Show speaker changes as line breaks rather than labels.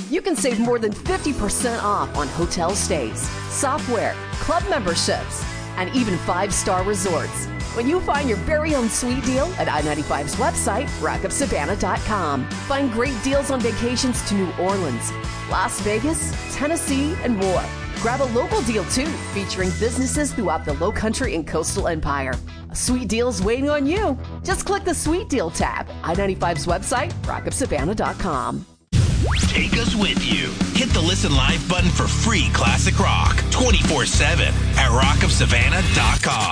You can save more than 50% off on hotel stays, software, club memberships, and even 5-star resorts when you find your very own sweet deal at I-95's website, rockofsavannah.com. Find great deals on vacations to New Orleans, Las Vegas, Tennessee, and more. Grab a local deal, too, featuring businesses throughout the Lowcountry and Coastal Empire. A sweet deal's waiting on you. Just click the Sweet Deal tab. I-95's website, rockofsavannah.com.
Take us with you. Hit the Listen Live button for free classic rock 24/7 at rockofsavannah.com.